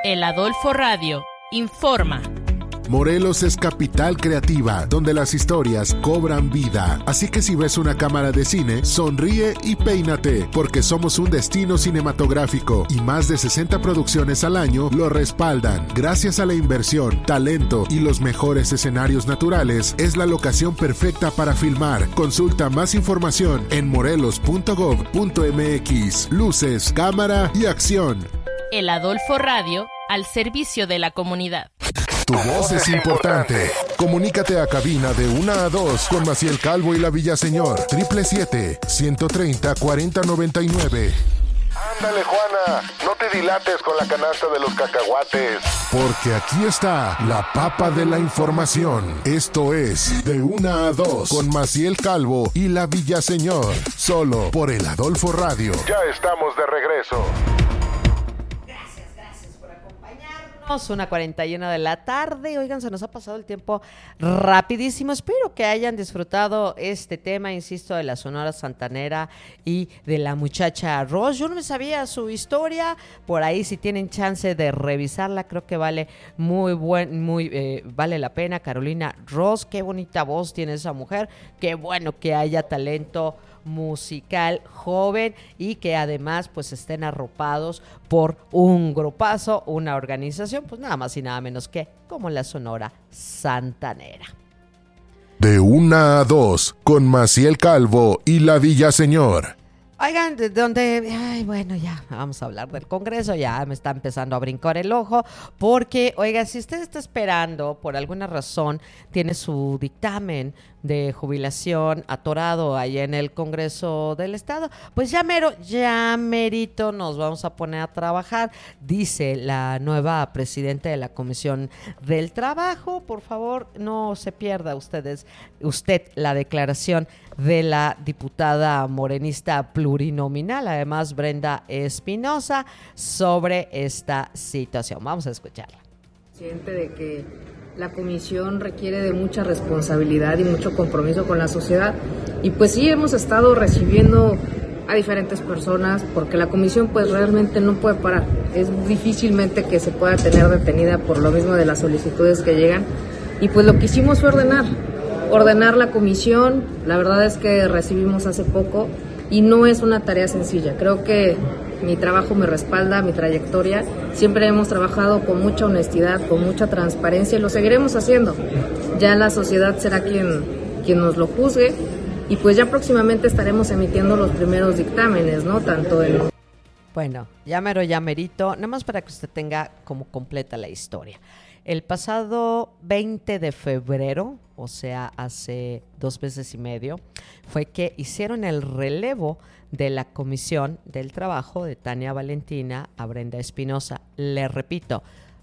El Adolfo Radio informa. Morelos es capital creativa, donde las historias cobran vida. Así que si ves una cámara de cine, sonríe y peínate, porque somos un destino cinematográfico y más de 60 producciones al año lo respaldan. Gracias a la inversión, talento y los mejores escenarios naturales, es la locación perfecta para filmar. Consulta más información en morelos.gov.mx. Luces, cámara y acción. El Adolfo Radio, al servicio de la comunidad. Tu voz es importante. Comunícate a cabina de 1 a 2 con Maciel Calvo y la Villaseñor. 777-130-4099. Ándale, Juana, no te dilates con la canasta de los cacahuates. Porque aquí está la papa de la información. Esto es De 1 a 2 con Maciel Calvo y la Villaseñor. Solo por el Adolfo Radio. Ya estamos de regreso. 1:41 de la tarde. Oigan, se nos ha pasado el tiempo rapidísimo. Espero que hayan disfrutado este tema, insisto, de la Sonora Santanera y de la muchacha Ross. Yo no me sabía su historia. Por ahí, si tienen chance de revisarla, creo que vale vale la pena. Carolina Ross, qué bonita voz tiene esa mujer. Qué bueno que haya talento musical joven y que además pues estén arropados por un grupazo, una organización, pues nada más y nada menos que como la Sonora Santanera. De 1 a 2 con Maciel Calvo y la Villaseñor. Oigan, de donde, bueno, ya vamos a hablar del Congreso, ya me está empezando a brincar el ojo, porque, oiga, si usted está esperando, por alguna razón, tiene su dictamen de jubilación atorado ahí en el Congreso del Estado, pues ya merito nos vamos a poner a trabajar, dice la nueva presidenta de la Comisión del Trabajo. Por favor, no se pierda usted la declaración de la diputada morenista plurinominal, además Brenda Espinosa, sobre esta situación. Vamos a escucharla. Consciente de que la comisión requiere de mucha responsabilidad y mucho compromiso con la sociedad, y pues sí hemos estado recibiendo a diferentes personas, porque la comisión pues realmente no puede parar, es difícilmente que se pueda tener detenida por lo mismo de las solicitudes que llegan, y pues lo que hicimos fue ordenar la comisión. La verdad es que recibimos hace poco y no es una tarea sencilla. Creo que mi trabajo me respalda, mi trayectoria. Siempre hemos trabajado con mucha honestidad, con mucha transparencia, y lo seguiremos haciendo. Ya la sociedad será quien nos lo juzgue, y pues ya próximamente estaremos emitiendo los primeros dictámenes, ¿no? Tanto en... Bueno, ya merito, nada más para que usted tenga como completa la historia. El pasado 20 de febrero, o sea, hace 2 meses y medio, fue que hicieron el relevo de la Comisión del Trabajo de Tania Valentina a Brenda Espinosa. Le repito,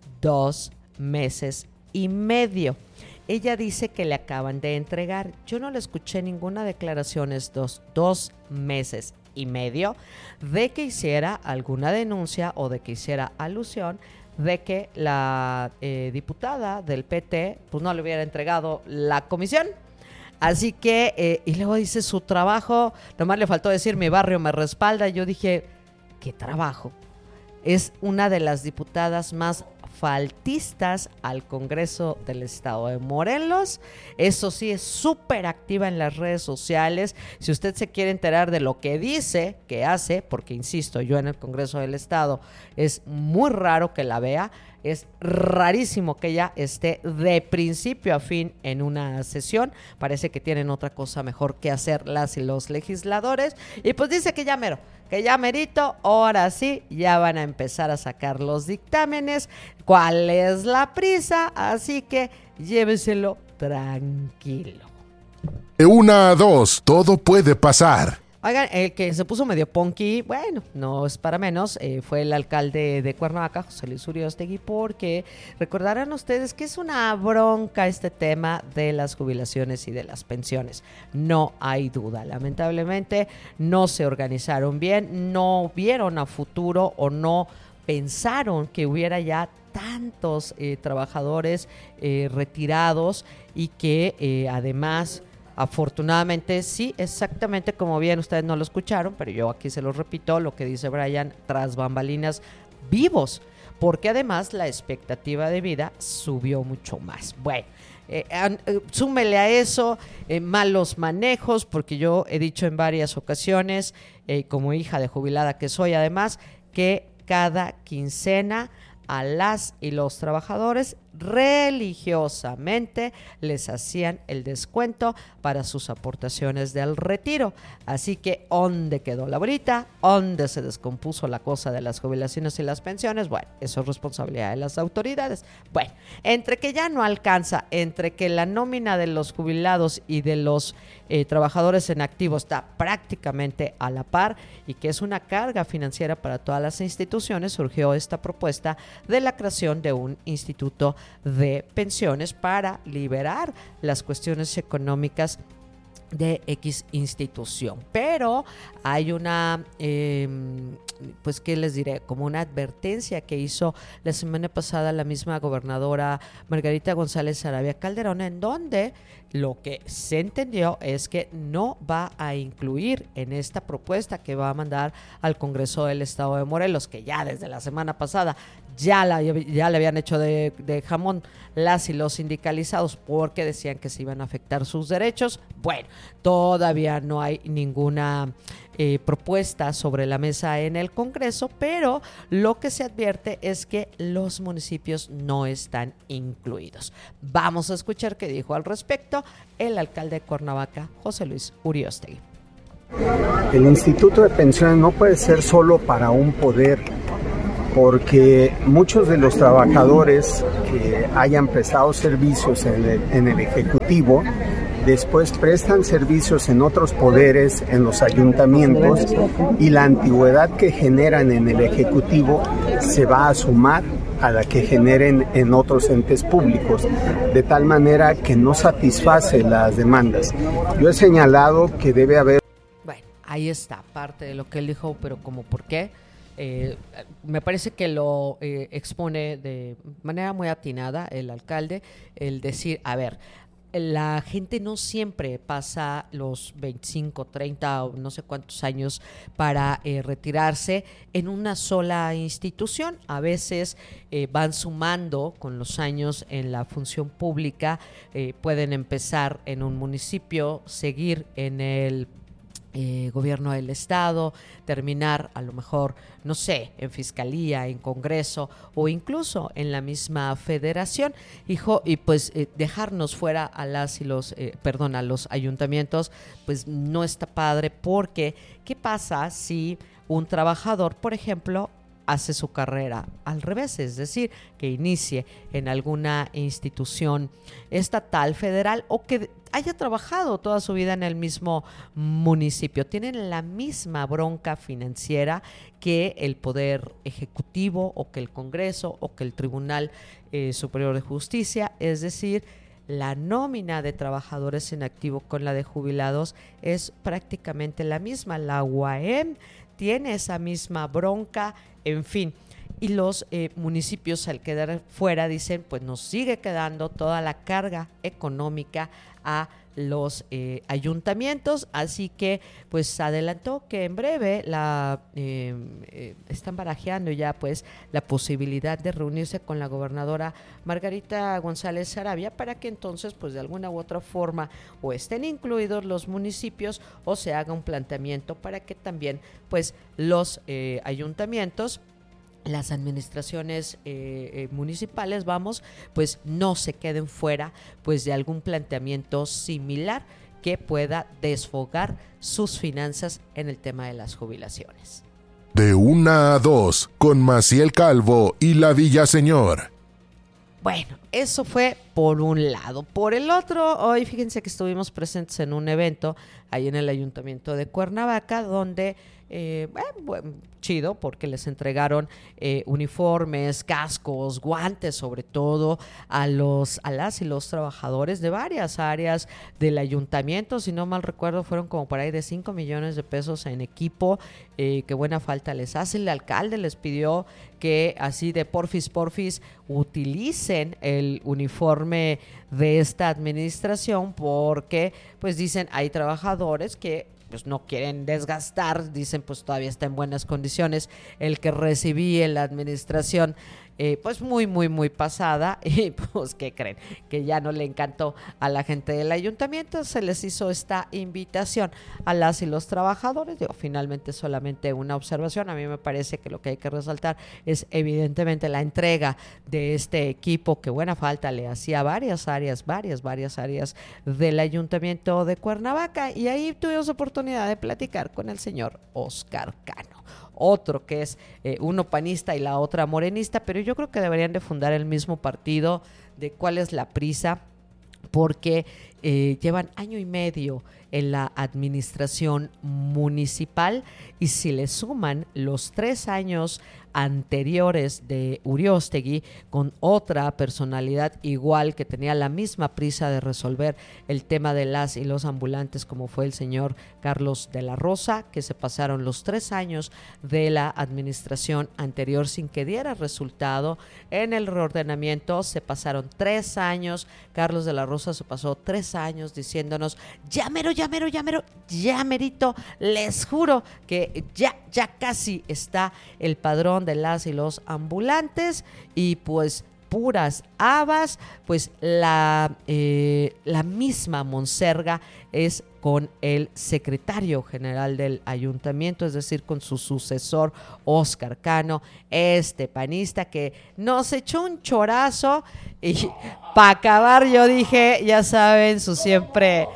2 meses y medio. Ella dice que le acaban de entregar. Yo no le escuché ninguna declaración estos 2 meses y medio de que hiciera alguna denuncia o de que hiciera alusión de que la diputada del PT pues no le hubiera entregado la comisión. Así que, y luego dice su trabajo, nomás le faltó decir mi barrio me respalda. Yo dije, ¿qué trabajo? Es una de las diputadas más faltistas al Congreso del Estado de Morelos. Eso sí, es súper activa en las redes sociales. Si usted se quiere enterar de lo que dice, que hace, porque insisto, yo en el Congreso del Estado es muy raro que la vea, es rarísimo que ella esté de principio a fin en una sesión. Parece que tienen otra cosa mejor que hacer las y los legisladores. Y pues dice que ya merito, ahora sí, ya van a empezar a sacar los dictámenes. ¿Cuál es la prisa? Así que lléveselo tranquilo. De 1 a 2, todo puede pasar. Oigan, el que se puso medio punky, bueno, no es para menos, fue el alcalde de Cuernavaca, José Luis Uriostegui, porque recordarán ustedes que es una bronca este tema de las jubilaciones y de las pensiones. No hay duda, lamentablemente no se organizaron bien, no vieron a futuro o no pensaron que hubiera ya tantos trabajadores retirados y que además... Afortunadamente, sí, exactamente como bien ustedes no lo escucharon, pero yo aquí se lo repito, lo que dice Brian, tras bambalinas, vivos, porque además la expectativa de vida subió mucho más. Bueno, súmele a eso malos manejos, porque yo he dicho en varias ocasiones, como hija de jubilada que soy además, que cada quincena a las y los trabajadores religiosamente les hacían el descuento para sus aportaciones del retiro. Así que, ¿dónde quedó la bolita? ¿Dónde se descompuso la cosa de las jubilaciones y las pensiones? Bueno, eso es responsabilidad de las autoridades. Bueno, entre que ya no alcanza, entre que la nómina de los jubilados y de los trabajadores en activo está prácticamente a la par y que es una carga financiera para todas las instituciones, surgió esta propuesta de la creación de un instituto de pensiones para liberar las cuestiones económicas de X institución. Pero hay una, pues, ¿qué les diré? Como una advertencia que hizo la semana pasada la misma gobernadora Margarita González Sarabia Calderón, en donde lo que se entendió es que no va a incluir en esta propuesta que va a mandar al Congreso del Estado de Morelos, que ya desde la semana pasada ya le habían hecho de jamón las y los sindicalizados porque decían que se iban a afectar sus derechos. Bueno, todavía no hay ninguna propuesta sobre la mesa en el Congreso, pero lo que se advierte es que los municipios no están incluidos. Vamos a escuchar qué dijo al respecto el alcalde de Cuernavaca, José Luis Uriostegui. El Instituto de Pensiones no puede ser solo para un poder, porque muchos de los trabajadores que hayan prestado servicios en el Ejecutivo después prestan servicios en otros poderes, en los ayuntamientos, y la antigüedad que generan en el Ejecutivo se va a sumar a la que generen en otros entes públicos, de tal manera que no satisface las demandas. Yo he señalado que debe haber... Bueno, ahí está parte de lo que él dijo, pero como por qué. Me parece que lo expone de manera muy atinada el alcalde, el decir, a ver, la gente no siempre pasa los 25, 30 o no sé cuántos años para retirarse en una sola institución. A veces van sumando con los años en la función pública, pueden empezar en un municipio, seguir en el gobierno del estado, terminar a lo mejor, no sé, en fiscalía, en Congreso o incluso en la misma federación, y pues dejarnos fuera a las y los, a los ayuntamientos, pues no está padre, porque ¿qué pasa si un trabajador, por ejemplo, hace su carrera al revés, es decir, que inicie en alguna institución estatal, federal, o que haya trabajado toda su vida en el mismo municipio? Tienen la misma bronca financiera que el Poder Ejecutivo o que el Congreso o que el Tribunal Superior de Justicia, es decir, la nómina de trabajadores en activo con la de jubilados es prácticamente la misma. La UAM tiene esa misma bronca, en fin. Y los municipios, al quedar fuera, dicen, pues nos sigue quedando toda la carga económica a los ayuntamientos, así que pues adelantó que en breve están barajeando ya pues la posibilidad de reunirse con la gobernadora Margarita González Sarabia para que entonces pues de alguna u otra forma o estén incluidos los municipios o se haga un planteamiento para que también pues los ayuntamientos, las administraciones municipales, pues no se queden fuera pues de algún planteamiento similar que pueda desfogar sus finanzas en el tema de las jubilaciones. De 1 a 2, con Maciel Calvo y la Villaseñor. Bueno, eso fue por un lado. Por el otro, hoy fíjense que estuvimos presentes en un evento ahí en el Ayuntamiento de Cuernavaca, donde chido, porque les entregaron uniformes, cascos, guantes, sobre todo a las y los trabajadores de varias áreas del ayuntamiento. Si no mal recuerdo, fueron como por ahí de 5 millones de pesos en equipo, que buena falta les hace. El alcalde les pidió que así de porfis utilicen el uniforme de esta administración, porque pues dicen, hay trabajadores que pues no quieren desgastar, dicen pues todavía está en buenas condiciones el que recibí en la administración pues muy pasada, y pues ¿qué creen? Que ya no le encantó a la gente del ayuntamiento. Se les hizo esta invitación a las y los trabajadores. Digo, finalmente solamente una observación. A mí me parece que lo que hay que resaltar es evidentemente la entrega de este equipo que buena falta le hacía varias áreas del ayuntamiento de Cuernavaca, y ahí tuvimos oportunidad de platicar con el señor Óscar Cano, otro que es uno panista y la otra morenista, pero yo creo que deberían de fundar el mismo partido. ¿De cuál es la prisa? Porque llevan año y medio en la administración municipal, y si le suman los 3 años anteriores de Uriostegui con otra personalidad igual que tenía la misma prisa de resolver el tema de las y los ambulantes, como fue el señor Carlos de la Rosa, que se pasaron los 3 años de la administración anterior sin que diera resultado. En el reordenamiento se pasaron 3 años, Carlos de la Rosa se pasó 3 años diciéndonos ya merito, les juro que ya casi está el padrón de las y los ambulantes, y pues puras habas. Pues la misma monserga es con el secretario general del ayuntamiento, es decir, con su sucesor Óscar Cano, este panista que nos echó un chorazo, y para acabar yo dije, ya saben, su siempre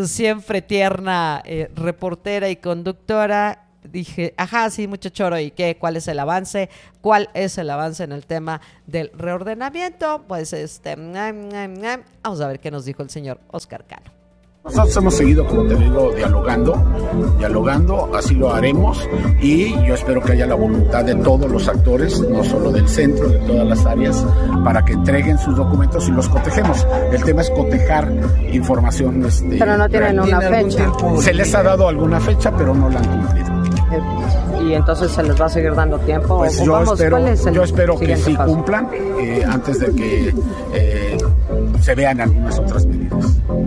tierna reportera y conductora, dije, ajá, sí, mucho choro, ¿y qué? ¿Cuál es el avance? ¿Cuál es el avance en el tema del reordenamiento? Pues vamos a ver qué nos dijo el señor Óscar Cano. Nosotros hemos seguido, como te digo, dialogando, así lo haremos, y yo espero que haya la voluntad de todos los actores, no solo del centro, de todas las áreas, para que entreguen sus documentos y los cotejemos. El tema es cotejar información. Pero no tienen una fecha. Se les ha dado alguna fecha, pero no la han cumplido. ¿Y entonces se les va a seguir dando tiempo? Pues yo espero que sí cumplan antes de que se vean algunas otras medidas.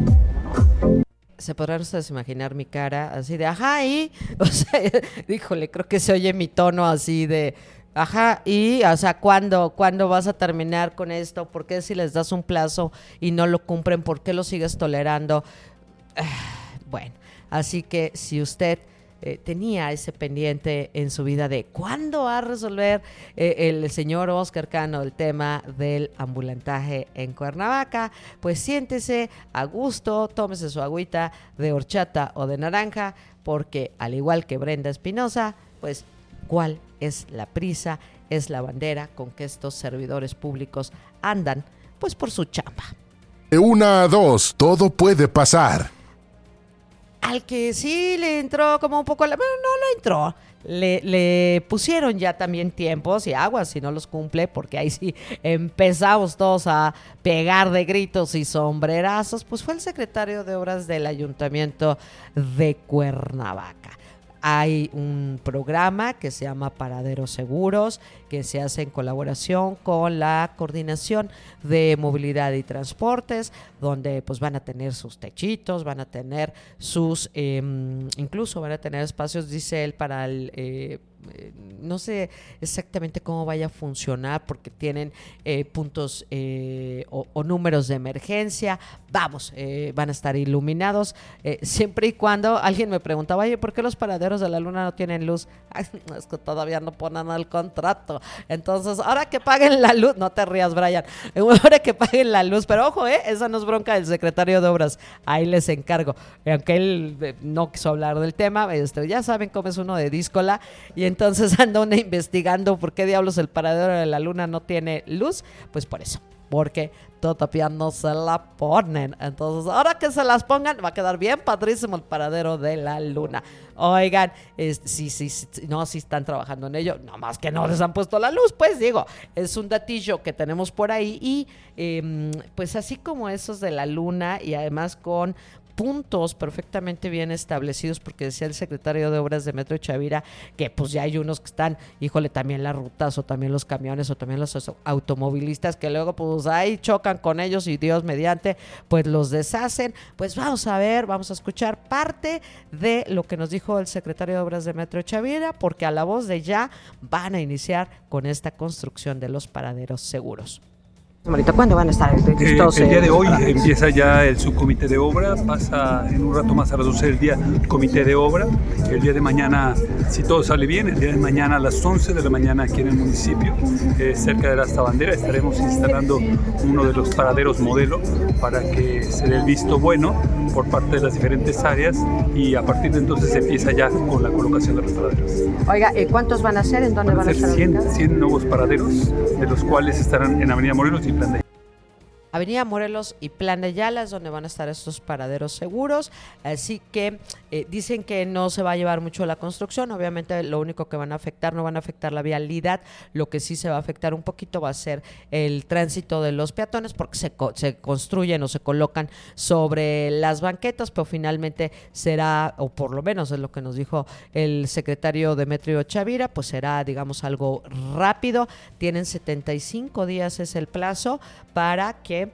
Se podrán ustedes imaginar mi cara así de ajá, y o sea, híjole, creo que se oye mi tono así de ajá, y o sea, ¿cuándo vas a terminar con esto? ¿Por qué si les das un plazo y no lo cumplen? ¿Por qué lo sigues tolerando? Bueno, así que si usted tenía ese pendiente en su vida de cuándo va a resolver el señor Óscar Cano el tema del ambulantaje en Cuernavaca, pues siéntese a gusto, tómese su agüita de horchata o de naranja, porque al igual que Brenda Espinosa, pues ¿cuál es la prisa? Es la bandera con que estos servidores públicos andan, pues por su chamba. De 1 a 2, todo puede pasar. Al que sí le entró como un poco, no entró, le pusieron ya también tiempos y aguas si no los cumple, porque ahí sí empezamos todos a pegar de gritos y sombrerazos. Pues fue el secretario de Obras del Ayuntamiento de Cuernavaca. Hay un programa que se llama Paraderos Seguros, que se hace en colaboración con la Coordinación de Movilidad y Transportes, donde pues van a tener sus techitos, van a tener sus, incluso van a tener espacios, dice él, para el... no sé exactamente cómo vaya a funcionar, porque tienen puntos o números de emergencia. Vamos, van a estar iluminados siempre y cuando. Alguien me preguntaba, oye, ¿por qué los paraderos de la luna no tienen luz? Ay, es que todavía no ponen el contrato. Entonces, ahora que paguen la luz, no te rías, Brian, ahora que paguen la luz, pero ojo, esa no es bronca del secretario de Obras, ahí les encargo. Aunque él no quiso hablar del tema, ya saben cómo es uno de díscola, y entonces anda uno investigando por qué diablos el paradero de la luna no tiene luz. Pues por eso, porque todavía no se la ponen. Entonces, ahora que se las pongan, va a quedar bien padrísimo el paradero de la luna. Oigan, sí, están trabajando en ello, nada más que no les han puesto la luz, pues digo, es un datillo que tenemos por ahí, y pues así como esos de la luna, y además con puntos perfectamente bien establecidos, porque decía el secretario de Obras de Metro Chavira que pues ya hay unos que están, híjole, también las rutas o también los camiones o también los automovilistas que luego pues ahí chocan con ellos y Dios mediante pues los deshacen. Pues vamos a ver, vamos a escuchar parte de lo que nos dijo el secretario de Obras de Metro Chavira, porque a la voz de ya van a iniciar con esta construcción de los paraderos seguros. ¿Cuándo van a estar estos? El día de hoy empieza ya el subcomité de obra, pasa en un rato más a las 12 del día el comité de obra. El día de mañana, si todo sale bien, el día de mañana a las 11 de la mañana aquí en el municipio, cerca de la Bandera, estaremos instalando uno de los paraderos modelo para que se dé el visto bueno por parte de las diferentes áreas y a partir de entonces empieza ya con la colocación de los paraderos. Oiga, ¿cuántos van a ser? ¿En dónde van a estar? 100 nuevos paraderos, de los cuales estarán en Avenida Morelos y Plan de Avenida Morelos y Plan de Ayala es donde van a estar estos paraderos seguros, así que dicen que no se va a llevar mucho la construcción, obviamente lo único que van a afectar, no van a afectar la vialidad, lo que sí se va a afectar un poquito va a ser el tránsito de los peatones, porque se construyen o se colocan sobre las banquetas, pero finalmente será, o por lo menos es lo que nos dijo el secretario Demetrio Chavira, pues será, digamos, algo rápido. Tienen 75 días es el plazo para que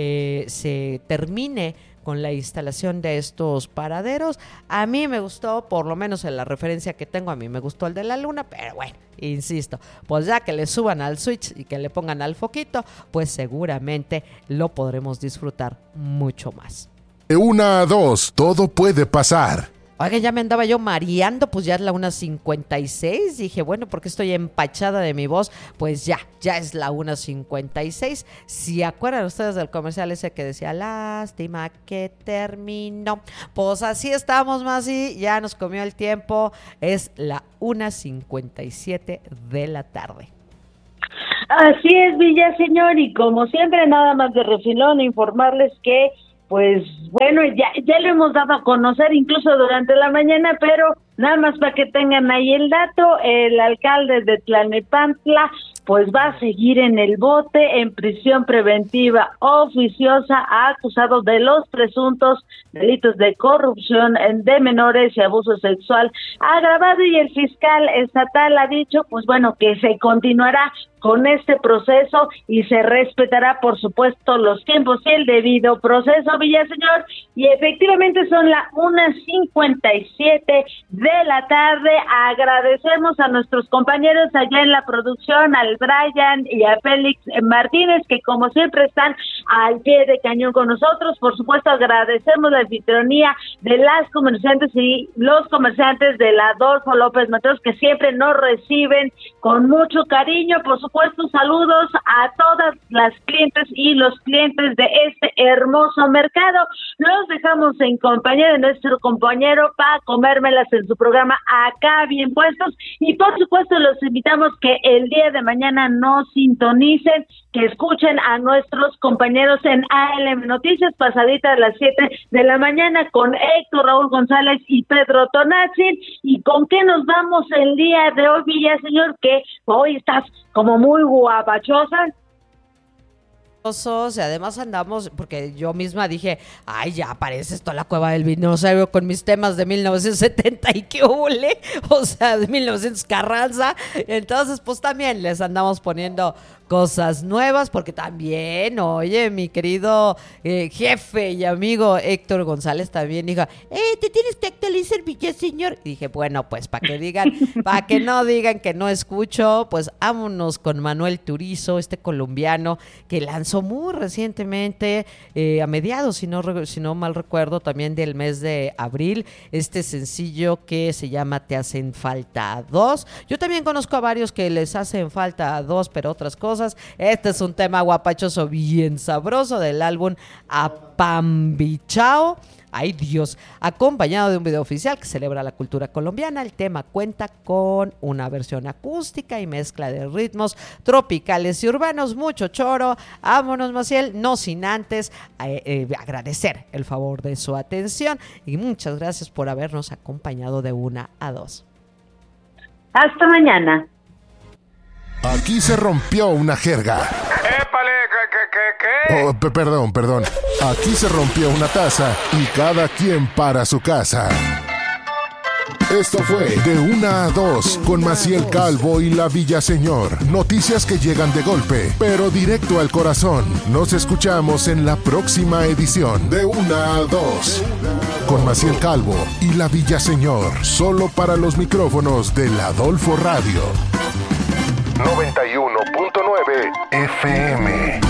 se termine con la instalación de estos paraderos. A mí me gustó, por lo menos en la referencia que tengo, a mí me gustó el de la luna, pero bueno, insisto, pues ya que le suban al switch y que le pongan al foquito, pues seguramente lo podremos disfrutar mucho más. De 1 a 2, todo puede pasar. Oiga, ya me andaba yo mareando, pues ya es la 1:56. Dije, bueno, porque estoy empachada de mi voz, pues ya es la 1:56. Si acuerdan ustedes del comercial ese que decía, lástima que terminó. Pues así estamos, Masi, ya nos comió el tiempo. Es la 1:57 de la tarde. Así es, Villaseñor, y como siempre, nada más de refilón, informarles que pues bueno, ya lo hemos dado a conocer incluso durante la mañana, pero nada más para que tengan ahí el dato, el alcalde de Tlalnepantla pues va a seguir en el bote, en prisión preventiva oficiosa, acusado de los presuntos delitos de corrupción de menores y abuso sexual agravado, y el fiscal estatal ha dicho, pues bueno, que se continuará con este proceso y se respetará, por supuesto, los tiempos y el debido proceso, Villaseñor, y efectivamente son la 1:57 de la tarde. Agradecemos a nuestros compañeros allá en la producción, al Brian y a Félix Martínez, que como siempre están al pie de cañón con nosotros. Por supuesto, agradecemos la anfitrionía de las comerciantes y los comerciantes del Adolfo López Mateos, que siempre nos reciben con mucho cariño. Por supuesto, saludos a todas las clientes y los clientes de este hermoso mercado. Los dejamos en compañía de nuestro compañero para comérmelas en su programa Acá Bien Puestos, y por supuesto los invitamos que el día de mañana nos sintonicen, que escuchen a nuestros compañeros en ALM Noticias pasadita a las 7 de la mañana con Héctor Raúl González y Pedro Tonazzi. ¿Y con qué nos vamos el día de hoy, Villaseñor? Que hoy estás como muy guapachosa. Y además andamos, porque yo misma dije, ay, ya parece esto la cueva del dinosaurio con mis temas de 1970 y qué hule, o sea, de 1900 Carranza. Entonces, pues también les andamos poniendo cosas nuevas, porque también, oye, mi querido jefe y amigo Héctor González también dijo, te tienes que actualizar, Villaseñor. Y dije, bueno, pues para que no digan que no escucho, pues vámonos con Manuel Turizo, este colombiano que lanzó muy recientemente, a mediados, si no mal recuerdo, también del mes de abril, este sencillo que se llama Te hacen falta dos. Yo también conozco a varios que les hacen falta dos, pero otras cosas. Este es un tema guapachoso, bien sabroso, del álbum Apambichao. Ay Dios, acompañado de un video oficial que celebra la cultura colombiana. El tema cuenta con una versión acústica y mezcla de ritmos tropicales y urbanos, mucho choro. Vámonos, Maciel, no sin antes agradecer el favor de su atención y muchas gracias por habernos acompañado de 1 a 2. Hasta mañana. Aquí se rompió una jerga. ¡Épale! ¿Qué? Oh, perdón. Aquí se rompió una taza y cada quien para su casa. Esto fue De 1 a 2 con Maciel Calvo y la Villaseñor. Noticias que llegan de golpe, pero directo al corazón. Nos escuchamos en la próxima edición de 1 a 2 con Maciel Calvo y la Villaseñor. Solo para los micrófonos del Adolfo Radio. 91.9 FM.